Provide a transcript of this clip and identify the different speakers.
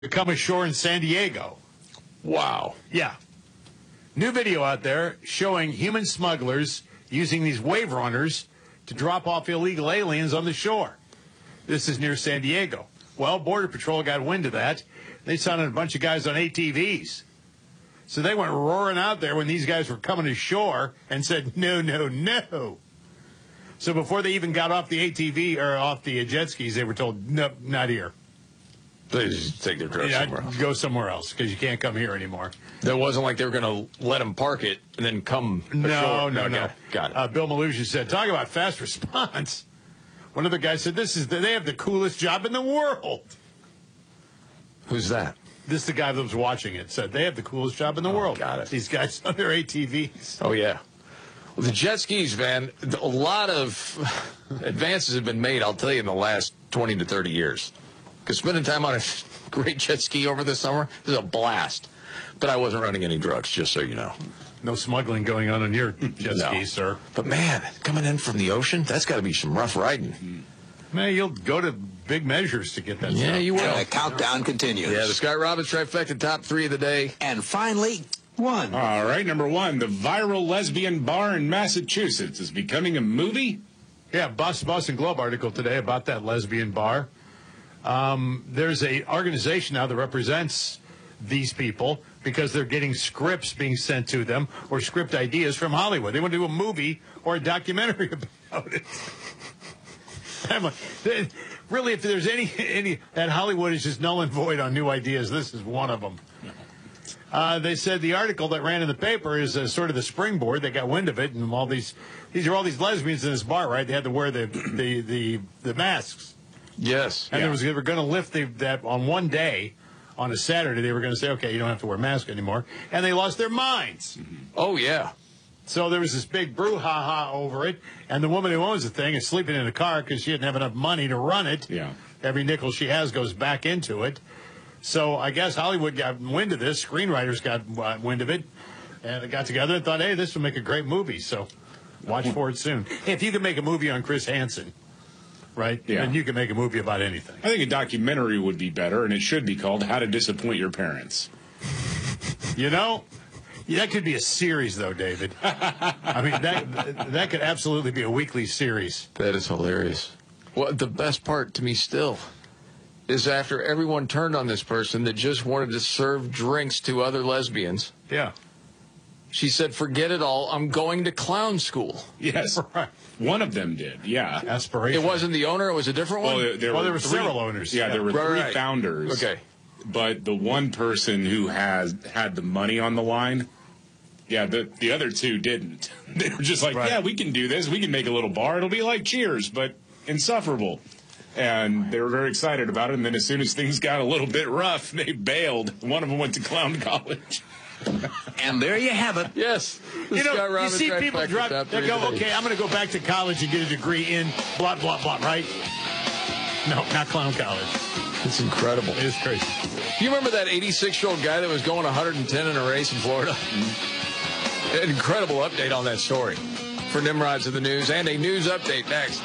Speaker 1: to come ashore in San Diego.
Speaker 2: Wow.
Speaker 1: Yeah. New video out there showing human smugglers using these wave runners to drop off illegal aliens on the shore. This is near San Diego. Well, Border Patrol got wind of that. They sounded a bunch of guys on ATVs. So they went roaring out there when these guys were coming ashore and said, no, no, no. So before they even got off the ATV or off the jet skis, they were told, no, not here.
Speaker 2: They just take their drugs somewhere else.
Speaker 1: Go somewhere else because you can't come here anymore.
Speaker 2: It wasn't like they were going to let them park it and then come ashore.
Speaker 1: No.
Speaker 2: Got it.
Speaker 1: Bill Malusia said, talk about fast response. One of the guys said, they have the coolest job in the world.
Speaker 2: Who's that?
Speaker 1: This is the guy that was watching it. Said, they have the coolest job in the world.
Speaker 2: Got it.
Speaker 1: These guys on their ATVs.
Speaker 2: Oh, yeah. Well, the jet skis, man, a lot of advances have been made, I'll tell you, in the last 20 to 30 years. Because spending time on a great jet ski over the summer is a blast. But I wasn't running any drugs, just so you know.
Speaker 1: No smuggling going on your jet skis, sir.
Speaker 2: But, man, coming in from the ocean, that's got to be some rough riding.
Speaker 1: Man, you'll go to big measures to get that stuff.
Speaker 2: Yeah, you will.
Speaker 3: And the countdown continues.
Speaker 2: Yeah, the Scott Robbins trifecta, top 3 of the day.
Speaker 3: And finally, one.
Speaker 4: All right, number 1, the viral lesbian bar in Massachusetts is becoming a movie.
Speaker 1: Yeah, Boston Globe article today about that lesbian bar. There's an organization now that represents these people because they're getting scripts being sent to them or script ideas from Hollywood. They want to do a movie or a documentary about it. I'm like, really, if there's any that Hollywood is just null and void on new ideas, this is one of them. They said the article that ran in the paper is sort of the springboard. They got wind of it, and these are all these lesbians in this bar, right? They had to wear the masks.
Speaker 2: Yes.
Speaker 1: And they were going to lift that on one day, on a Saturday. They were going to say, okay, you don't have to wear a mask anymore. And they lost their minds.
Speaker 2: Oh, yeah.
Speaker 1: So there was this big brouhaha over it. And the woman who owns the thing is sleeping in a car because she didn't have enough money to run it.
Speaker 4: Yeah.
Speaker 1: Every nickel she has goes back into it. So I guess Hollywood got wind of this. Screenwriters got wind of it. And they got together and thought, hey, this will make a great movie. So watch for it soon. Hey, if you could make a movie on Chris Hansen, right?
Speaker 4: Yeah.
Speaker 1: And you can make a movie about anything.
Speaker 4: I think a documentary would be better, and it should be called How to Disappoint Your Parents.
Speaker 1: You know, that could be a series, though, David. I mean, that could absolutely be a weekly series.
Speaker 2: That is hilarious. Well, the best part to me still is after everyone turned on this person that just wanted to serve drinks to other lesbians.
Speaker 1: Yeah.
Speaker 4: She said, forget it all. I'm going to clown school.
Speaker 1: Yes. Right.
Speaker 4: One of them did, yeah.
Speaker 1: Aspiration.
Speaker 2: It wasn't the owner. It was a different one?
Speaker 4: Well, there
Speaker 1: were
Speaker 4: three,
Speaker 1: several owners.
Speaker 4: Yeah, there were three founders.
Speaker 2: Okay.
Speaker 4: But the one person who had the money on the line, yeah, the other two didn't. They were just like, yeah, we can do this. We can make a little bar. It'll be like Cheers, but insufferable. And they were very excited about it. And then as soon as things got a little bit rough, they bailed. One of them went to clown college.
Speaker 3: And there you have it.
Speaker 2: Yes.
Speaker 1: You see people drop, they go, okay, I'm going to go back to college and get a degree in blah, blah, blah, right? No, not clown college.
Speaker 2: It's incredible.
Speaker 1: It is crazy.
Speaker 2: You remember that 86-year-old guy that was going 110 in a race in Florida? An incredible update on that story. For Nimrods of the News and a news update next.